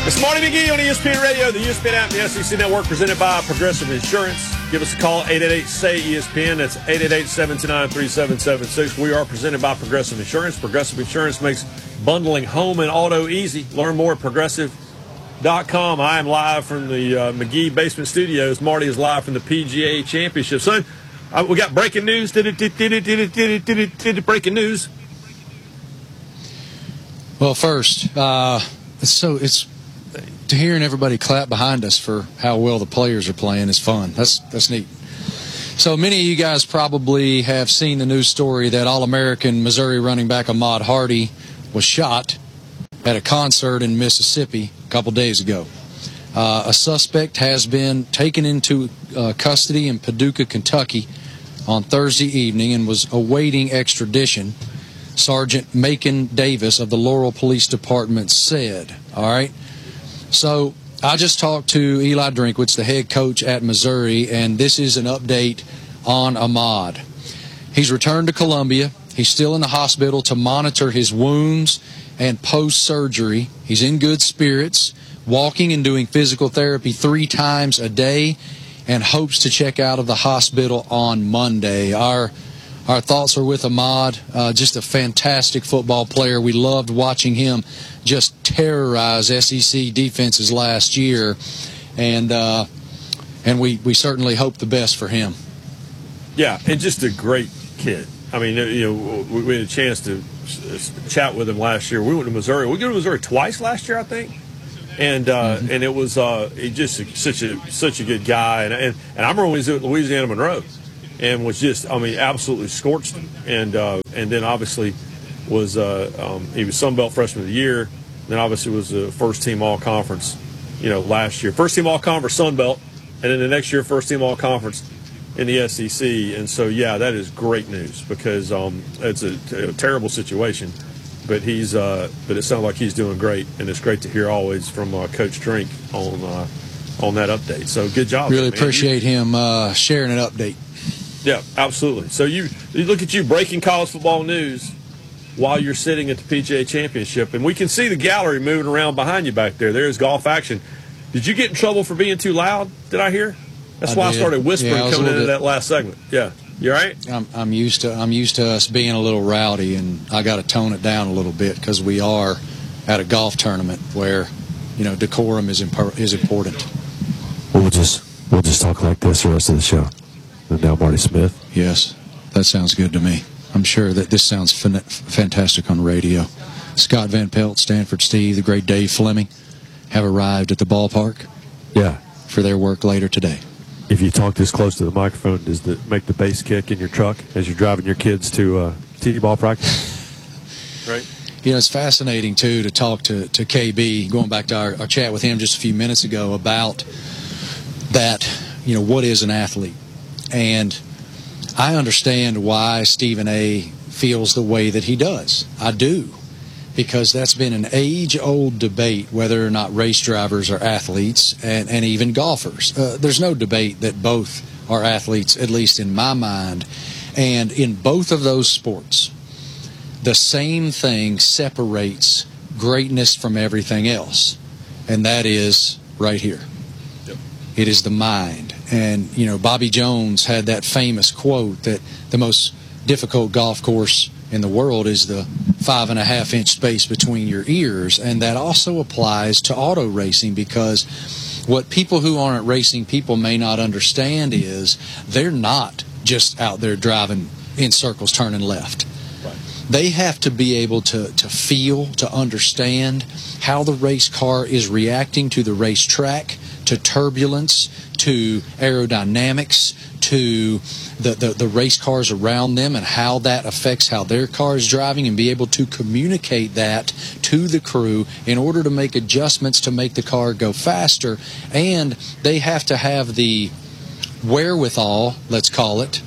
It's Marty McGee on ESPN Radio, the ESPN app, the SEC Network, presented by Progressive Insurance. Give us a call, 888-SAY-ESPN. That's 888-729-3776. We are presented by Progressive Insurance. Progressive Insurance makes bundling home and auto easy. Learn more at progressive.com. I am live from the McGee Basement Studios. Marty is live from the PGA Championship. Son, we got breaking news. Breaking news. Well, first, it's to hearing everybody clap behind us for how well the players are playing is fun. That's neat. So many of you guys probably have seen the news story that All-American Missouri running back Ahmad Hardy was shot at a concert in Mississippi a couple days ago. A suspect has been taken into custody in Paducah, Kentucky on Thursday evening and was awaiting extradition, Sergeant Macon Davis of the Laurel Police Department said. All right. So I just talked to Eli Drinkwitz, the head coach at Missouri, and this is an update on Ahmad. He's returned to Columbia. He's still in the hospital to monitor his wounds and post-surgery. He's in good spirits, walking and doing physical therapy 3 times a day, and hopes to check out of the hospital on Monday. Our thoughts are with Ahmad, just a fantastic football player. We loved watching him just terrorize SEC defenses last year, and we certainly hope the best for him. Yeah, and just a great kid. I mean, we had a chance to chat with him last year. We went to Missouri. We went to Missouri twice last year, I think. And and it was just such a good guy. And I remember when he was at Louisiana Monroe, and was just, absolutely scorched him. And then obviously was he was Sun Belt Freshman of the Year. Then obviously was the first team All Conference, last year. First team All Conference Sun Belt, and then the next year first team All Conference in the SEC. And so that is great news because it's a terrible situation. But but it sounds like he's doing great, and it's great to hear always from Coach Drink on that update. So good job. Really appreciate him sharing an update. Yeah, absolutely. So you look at you breaking college football news while you're sitting at the PGA Championship, and we can see the gallery moving around behind you back there. There's golf action. Did you get in trouble for being too loud? Did I hear? That's why I started whispering coming into that last segment. Yeah, you all right? I'm used to us being a little rowdy, and I got to tone it down a little bit because we are at a golf tournament where decorum is important. We'll just talk like this the rest of the show. And now Marty Smith. Yes, that sounds good to me. I'm sure that this sounds fantastic on radio. Scott Van Pelt, Stanford Steve, the great Dave Fleming have arrived at the ballpark. Yeah, for their work later today. If you talk this close to the microphone, does it make the bass kick in your truck as you're driving your kids to T-ball practice? Right. It's fascinating, too, to talk to KB, going back to our chat with him just a few minutes ago about that, what is an athlete? And I understand why Stephen A. feels the way that he does. I do. Because that's been an age-old debate whether or not race drivers are athletes and even golfers. There's no debate that both are athletes, at least in my mind. And in both of those sports, the same thing separates greatness from everything else. And that is right here. Yep. It is the mind. And, Bobby Jones had that famous quote that the most difficult golf course in the world is the 5.5-inch space between your ears, and that also applies to auto racing because what people who aren't racing people may not understand is they're not just out there driving in circles turning left. Right. They have to be able to feel, to understand how the race car is reacting to the racetrack, to turbulence, to aerodynamics, to the race cars around them and how that affects how their car is driving, and be able to communicate that to the crew in order to make adjustments to make the car go faster. And they have to have the wherewithal, let's call it,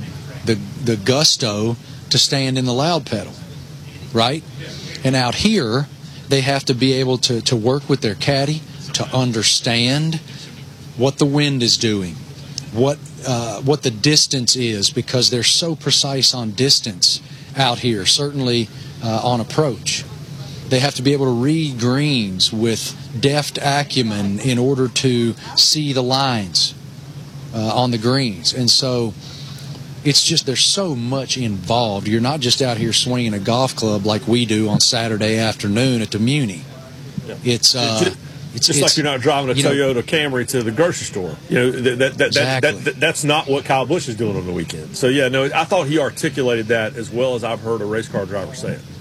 the gusto to stand in the loud pedal, right? And out here, they have to be able to work with their caddy to understand what the wind is doing, what the distance is, because they're so precise on distance out here, certainly on approach. They have to be able to read greens with deft acumen in order to see the lines on the greens. And so it's just there's so much involved. You're not just out here swinging a golf club like we do on Saturday afternoon at the Muni. Yeah. It's just like you're not driving a Toyota Camry to the grocery store. Exactly. That's not what Kyle Busch is doing on the weekend. So, yeah, no, I thought he articulated that as well as I've heard a race car driver say it.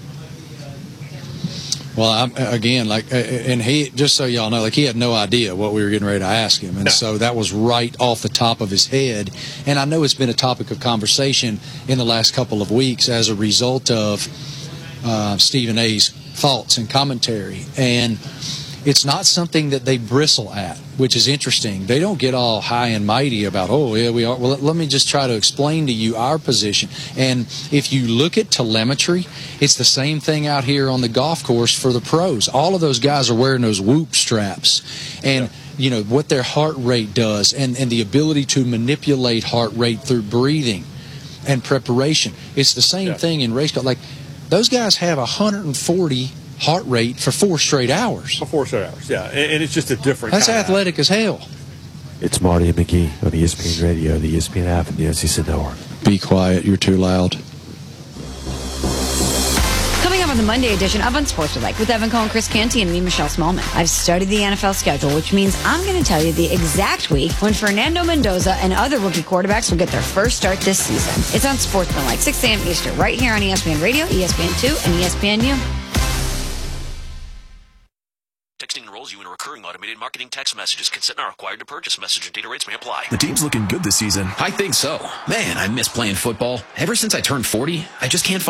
Well, and he, just so y'all know, he had no idea what we were getting ready to ask him. And so that was right off the top of his head. And I know it's been a topic of conversation in the last couple of weeks as a result of Stephen A's thoughts and commentary. And it's not something that they bristle at, which is interesting. They don't get all high and mighty about, oh, yeah, we are. Well, let me just try to explain to you our position. And if you look at telemetry, it's the same thing out here on the golf course for the pros. All of those guys are wearing those Whoop straps. And, what their heart rate does and the ability to manipulate heart rate through breathing and preparation. It's the same thing in race car. Like, those guys have 140 heart rate for 4 straight hours. For 4 straight hours, yeah. And it's just a different That's athletic as hell. It's Marty and McGee on ESPN Radio, the ESPN app, and the SEC Network. Be quiet. You're too loud. Coming up on the Monday edition of Unsportsmanlike with Evan Cohen, Chris Canty, and me, Michelle Smallman. I've studied the NFL schedule, which means I'm going to tell you the exact week when Fernando Mendoza and other rookie quarterbacks will get their first start this season. It's Unsportsmanlike, 6 a.m. Eastern, right here on ESPN Radio, ESPN2, and ESPNU. Texting enrolls you in a recurring automated marketing text messages. Consent not required to purchase. Message and data rates may apply. The team's looking good this season. I think so. Man, I miss playing football. Ever since I turned 40, I just can't find